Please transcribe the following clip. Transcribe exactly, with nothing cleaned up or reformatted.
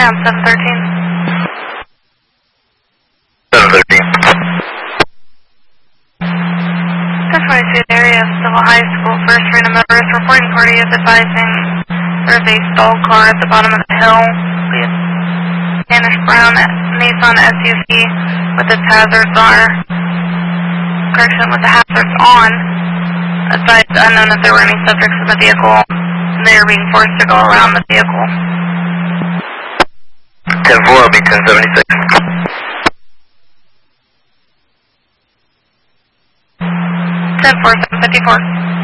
ma'am, seven thirteen. seven thirteen. ten twenty-two, the area of Civil High School. First Freedom Motorist reporting party is advising there's a stalled car at the bottom of the hill. We have Spanish brown Nissan S U V with its hazards are, correction, with the hazards on. Advised unknown if there were any subjects in the vehicle, and they are being forced to go around the vehicle. ten four, I'll be ten seventy-six. ten four, seven fifty-four.